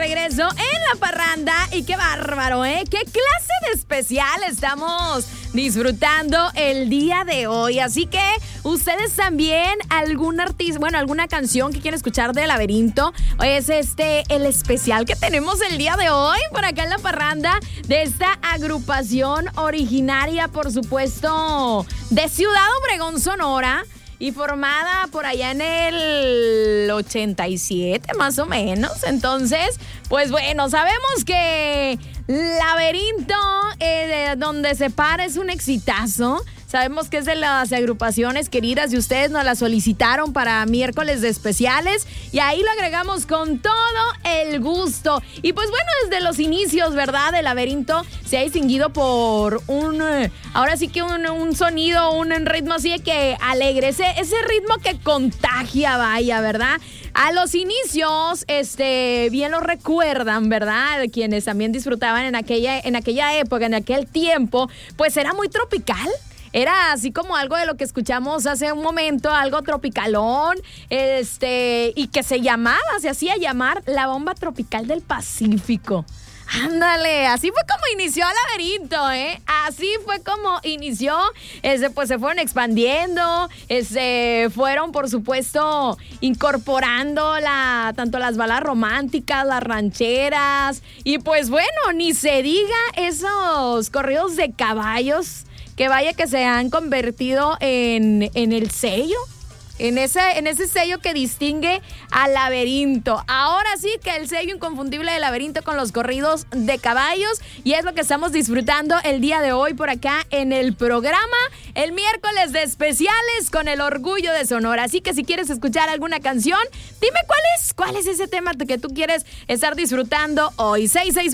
regreso en La Parranda y qué bárbaro, ¿eh? ¿Qué clase de especial estamos disfrutando el día de hoy? Así que ustedes también, algún artista, bueno, alguna canción que quieren escuchar de Laberinto, es el especial que tenemos el día de hoy por acá en La Parranda de esta agrupación originaria, por supuesto, de Ciudad Obregón, Sonora. Y formada por allá en el 87, más o menos. Entonces, pues bueno, sabemos que Laberinto, donde se para, es un exitazo. Sabemos que es de las agrupaciones queridas y ustedes nos la solicitaron para miércoles de especiales y ahí lo agregamos con todo el gusto. Y pues bueno, desde los inicios, ¿verdad? El Laberinto se ha distinguido por ahora sí que un sonido, un ritmo así de que alegre, ese ritmo que contagia, vaya, ¿verdad? A los inicios, bien lo recuerdan, ¿verdad? Quienes también disfrutaban en aquella época, en aquel tiempo, pues era muy tropical. Era así como algo de lo que escuchamos hace un momento, algo tropicalón, y que se hacía llamar la bomba tropical del Pacífico. Ándale, así fue como inició Laberinto, ¿eh? Así fue como inició, pues se fueron expandiendo, fueron por supuesto incorporando tanto las baladas románticas, las rancheras, y pues bueno, ni se diga esos corridos de caballos, que vaya que se han convertido en el sello. En ese sello que distingue a Laberinto. Ahora sí que el sello inconfundible de Laberinto con los corridos de caballos. Y es lo que estamos disfrutando el día de hoy por acá en el programa. El miércoles de especiales con el orgullo de Sonora. Así que si quieres escuchar alguna canción, dime cuál es ese tema que tú quieres estar disfrutando hoy.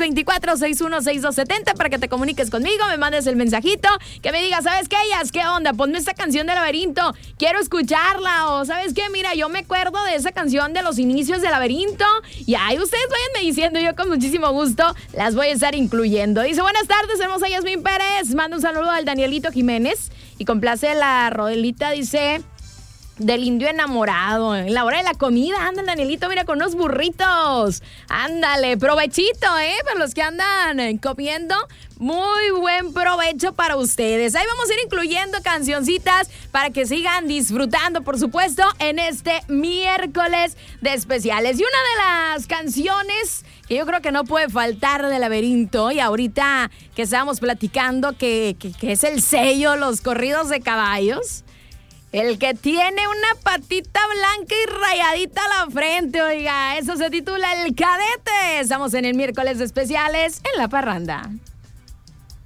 6624-616270 para que te comuniques conmigo, me mandes el mensajito, que me digas, ¿sabes qué? ¿Qué onda? Ponme esta canción de Laberinto. Quiero escucharla. O ¿sabes qué? Mira, yo me acuerdo de esa canción de los inicios de Laberinto y ahí ustedes váyanme diciendo, yo con muchísimo gusto las voy a estar incluyendo. Dice, buenas tardes, hermosa Yasmín Pérez, manda un saludo al Danielito Jiménez y complace la rodelita, dice, del indio enamorado, en la hora de la comida, anda el Danielito, mira, con unos burritos, ándale, provechito, para los que andan comiendo, muy buen provecho para ustedes. Ahí vamos a ir incluyendo cancioncitas para que sigan disfrutando, por supuesto, en este miércoles de especiales. Y una de las canciones que yo creo que no puede faltar de Laberinto, y ahorita que estábamos platicando que es el sello, los corridos de caballos, el que tiene una patita blanca y rayadita a la frente, oiga, eso se titula El Cadete. Estamos en el miércoles de especiales en La Parranda.